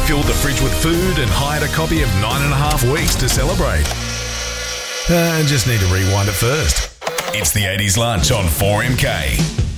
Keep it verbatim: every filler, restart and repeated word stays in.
filled the fridge with food and hired a copy of Nine and a Half Weeks to celebrate. Uh, just need to rewind it first. It's the eighties Lunch on four M K.